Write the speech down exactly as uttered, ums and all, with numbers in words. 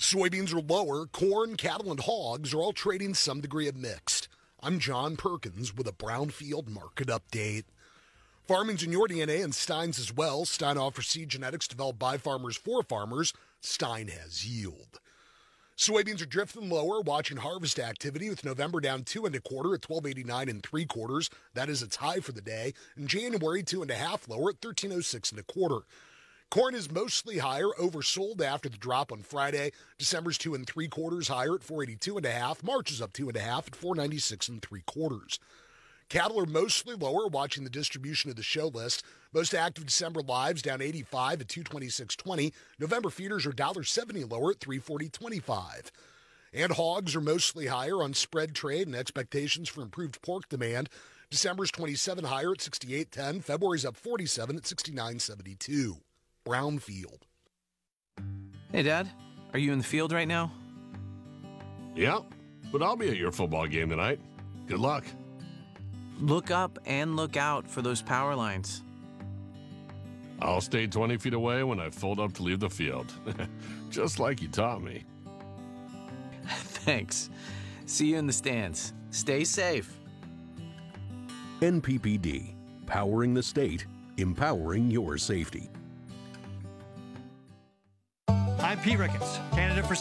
Soybeans are lower. Corn, cattle, and hogs are all trading some degree of mixed. I'm John Perkins with a Brownfield market update. Farming's in your D N A and Stein's as well. Stein offers seed genetics developed by farmers for farmers. Stein has yield. Soybeans are drifting lower, watching harvest activity with November down two and a quarter at twelve eighty-nine and three quarters. That is its high for the day. In January, two and a half lower at thirteen oh six and a quarter. Corn is mostly higher, oversold after the drop on Friday. December's two and three quarters higher at four eighty-two and a half. March is up two and a half at four ninety-six and three quarters. Cattle are mostly lower, watching the distribution of the show list. Most active December lives down eighty-five at two twenty-six twenty. November feeders are one dollar seventy lower at three forty twenty-five. And hogs are mostly higher on spread trade and expectations for improved pork demand. December's twenty-seven higher at sixty-eight ten. February's up forty-seven at sixty-nine seventy-two. Brownfield. Hey, Dad. Are you in the field right now? Yeah, but I'll be at your football game tonight. Good luck. Look up and look out for those power lines. I'll stay twenty feet away when I fold up to leave the field. Just like you taught me. Thanks. See you in the stands. Stay safe. N P P D. Powering the state. Empowering your safety. I'm Pete Ricketts, candidate for